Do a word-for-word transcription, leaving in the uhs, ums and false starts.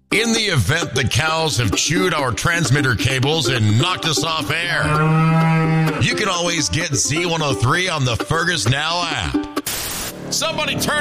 In the event the cows have chewed our transmitter cables and knocked us off air, you can always get Z one oh three on the Fergus Now app. Somebody turn